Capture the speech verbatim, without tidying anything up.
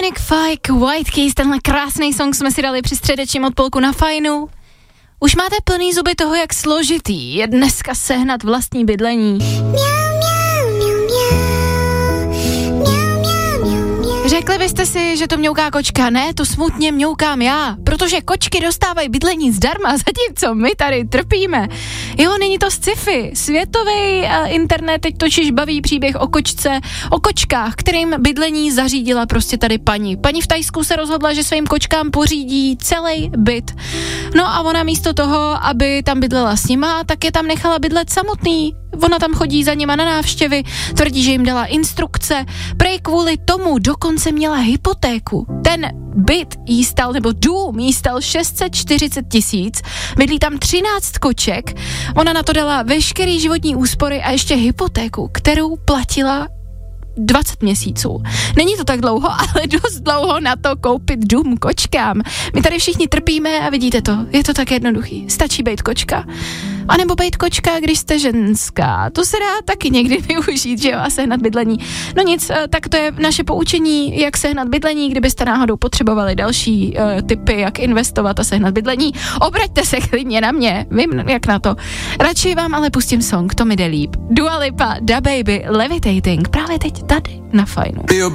Dominic Fike, White Keys, tenhle krásný song jsme si dali při středečním odpolku na Fajnu. Už máte plný zuby toho, jak složitý je dneska sehnat vlastní bydlení. Řekli byste si, že to mňouká kočka, ne, to smutně mňoukám já, protože kočky dostávají bydlení zdarma, zatímco my tady trpíme. Jo, není to sci-fi, světový uh, internet teď totiž baví příběh o kočce, o kočkách, kterým bydlení zařídila prostě tady paní. Paní v Thajsku se rozhodla, že svým kočkám pořídí celý byt. No a ona místo toho, aby tam bydlela s nima, tak je tam nechala bydlet samotný. Ona tam chodí za nima na návštěvy, tvrdí, že jim dala instrukce, prej kvůli tomu dokonce měla hypotéku. Ten byt jí stal, nebo dům jí stal šest set čtyřicet tisíc, bydlí tam třináct koček, ona na to dala veškerý životní úspory a ještě hypotéku, kterou platila dvacet měsíců. Není to tak dlouho, ale dost dlouho na to koupit dům kočkám. My tady všichni trpíme a vidíte to, je to tak jednoduchý. Stačí bejt kočka. A nebo bejt kočka, když jste ženská. To se dá taky někdy využít, že jo, a sehnat bydlení. No nic, tak to je naše poučení, jak sehnat bydlení, kdybyste náhodou potřebovali další uh, tipy, jak investovat a sehnat bydlení. Obraťte se klidně na mě, vím, jak na to. Radši vám ale pustím song, to mi jde líp. Dua Lipa, Da Baby, Levitating, právě teď tady na Fajnu.